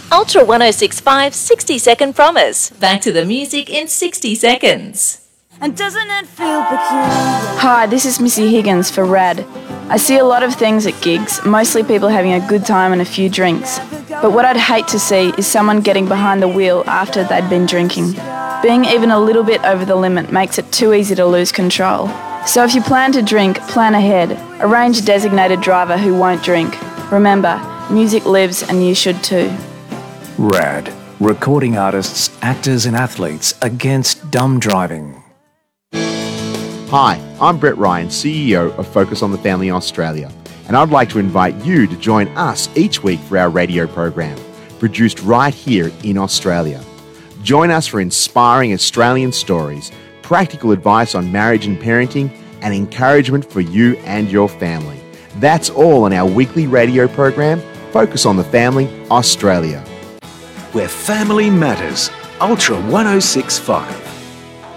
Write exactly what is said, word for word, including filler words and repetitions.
Ultra one oh six point five sixty second promise. Back to the music in sixty seconds. And doesn't it feel peculiar? Hi, this is Missy Higgins for RAD. I see a lot of things at gigs, mostly people having a good time and a few drinks. But what I'd hate to see is someone getting behind the wheel after they'd been drinking. Being even a little bit over the limit makes it too easy to lose control. So if you plan to drink, plan ahead. Arrange a designated driver who won't drink. Remember, music lives and you should too. RAD. Recording artists, actors and athletes against dumb driving. Hi, I'm Brett Ryan, C E O of Focus on the Family Australia, and I'd like to invite you to join us each week for our radio program, produced right here in Australia. Join us for inspiring Australian stories, practical advice on marriage and parenting, and encouragement for you and your family. That's all on our weekly radio program, Focus on the Family Australia. Where family matters. Ultra one oh six point five.